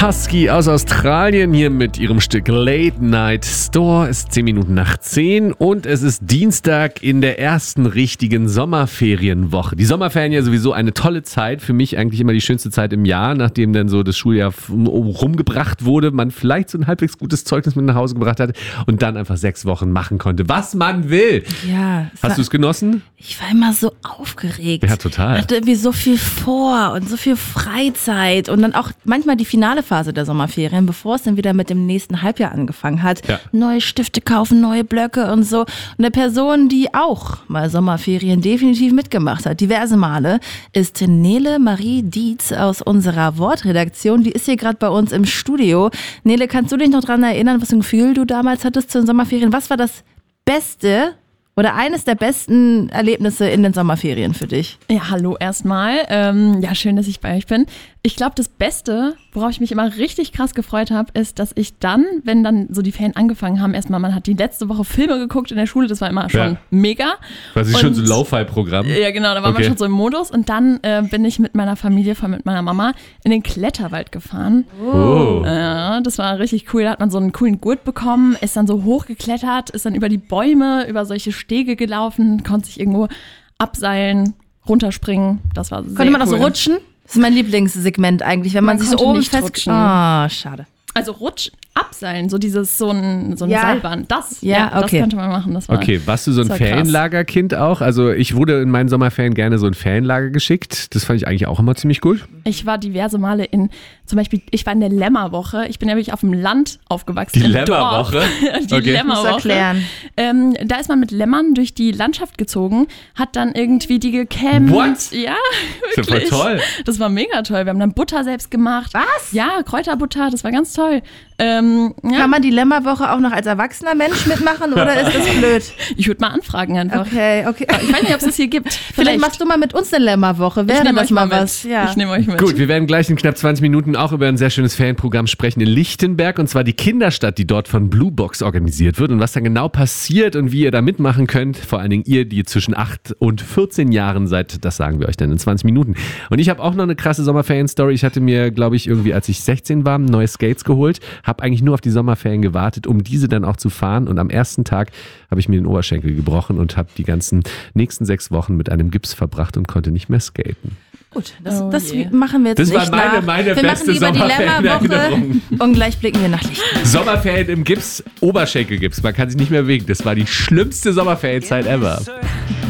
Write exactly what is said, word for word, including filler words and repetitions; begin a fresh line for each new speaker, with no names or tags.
Husky aus Australien hier mit ihrem Stück Late Night Store. Es ist zehn Minuten nach zehn und es ist Dienstag in der ersten richtigen Sommerferienwoche. Die Sommerferien ja sowieso eine tolle Zeit. Für mich eigentlich immer die schönste Zeit im Jahr, nachdem dann so das Schuljahr rumgebracht wurde, man vielleicht so ein halbwegs gutes Zeugnis mit nach Hause gebracht hat und dann einfach sechs Wochen machen konnte, was man will.
Ja.
Hast du es genossen?
Ich war immer so aufgeregt.
Ja, total.
Ich hatte irgendwie so viel vor und so viel Freizeit und dann auch manchmal die finale Phase der Sommerferien, bevor es dann wieder mit dem nächsten Halbjahr angefangen hat.
Ja.
Neue Stifte kaufen, neue Blöcke und so. Und eine Person, die auch mal Sommerferien definitiv mitgemacht hat, diverse Male, ist Nele Marie Dietz aus unserer Wortredaktion. Die ist hier gerade bei uns im Studio. Nele, kannst du dich noch daran erinnern, was für ein Gefühl du damals hattest zu den Sommerferien? Was war das Beste oder eines der besten Erlebnisse in den Sommerferien für dich?
Ja, hallo erstmal. Ähm, ja, schön, dass ich bei euch bin. Ich glaube, das Beste, worauf ich mich immer richtig krass gefreut habe, ist, dass ich dann, wenn dann so die Ferien angefangen haben, erstmal, man hat die letzte Woche Filme geguckt in der Schule, das war immer schon
Ja.
mega.
War sie schon so ein Lo-Fi-Programm?
Ja, genau, da war
Okay.
man schon so im Modus. Und dann äh, bin ich mit meiner Familie, vor allem mit meiner Mama, in den Kletterwald gefahren.
Oh.
Ja, das war richtig cool. Da hat man so einen coolen Gurt bekommen, ist dann so hochgeklettert, ist dann über die Bäume, über solche Stege gelaufen, konnte sich irgendwo abseilen, runterspringen. Das war sehr
Konnte man auch
cool.
so rutschen? Das ist mein Lieblingssegment eigentlich, wenn man,
Man
sich so
konnte
oben
nicht
fest...
rutschen.
Ah, schade.
Also rutsch, abseilen, so dieses, so ein, so ein
Ja.
Seilbahn. Das,
Ja,
ja, das
okay.
könnte man machen. Das war,
Okay, warst du so ein
das war krass.
Ferienlagerkind auch? Also ich wurde in meinen Sommerferien gerne so ein Ferienlager geschickt. Das fand ich eigentlich auch immer ziemlich gut.
Ich war diverse Male in, zum Beispiel, ich war in der Lämmerwoche. Ich bin ja wirklich auf dem Land aufgewachsen.
Die
im
Lämmerwoche?
Dorf. Die
Okay.
Lämmerwoche.
Musst du erklären.
Ähm, da ist man mit Lämmern durch die Landschaft gezogen, hat dann irgendwie die gecampt.
What?
Ja,
Ist ja voll
wirklich.
toll.
Das war mega toll. Wir haben dann Butter selbst gemacht.
Was?
Ja, Kräuterbutter, das war ganz toll. Ähm, ja.
Kann man die Lämmerwoche auch noch als erwachsener Mensch mitmachen oder ist das blöd?
Ich würde mal anfragen einfach.
Okay, okay.
Ich weiß nicht, ob es das hier gibt.
Vielleicht machst du mal mit uns eine Lämmerwoche.
Ich
Wäre
nehme
das
euch
mal
mal
was?
mit.
Ja.
Ich nehme euch mit.
Gut, wir werden gleich in knapp zwanzig Minuten auch über ein sehr schönes Ferienprogramm sprechen in Lichtenberg und zwar die Kinderstadt, die dort von Blue Box organisiert wird und was da genau passiert und wie ihr da mitmachen könnt. Vor allen Dingen ihr, die zwischen acht und vierzehn Jahren seid, das sagen wir euch dann in zwanzig Minuten. Und ich habe auch noch eine krasse Sommerferien-Story. Ich hatte mir, glaube ich, irgendwie, als ich sechzehn war, neue Skates geholt, habe eigentlich nur auf die Sommerferien gewartet, um diese dann auch zu fahren und am ersten Tag habe ich mir den Oberschenkel gebrochen und habe die ganzen nächsten sechs Wochen mit einem Gips verbracht und konnte nicht mehr skaten.
Gut, das,
Oh
das
je.
machen wir jetzt
Das
nicht
war meine-
nach.
meine
wir
beste
machen lieber die Lämmerwoche
Sommerferienerinnerung.
und gleich blicken wir nach Lichtenberg.
Sommerferien im Gips, Oberschenkelgips. Man kann sich nicht mehr bewegen. Das war die schlimmste Sommerferienzeit ever.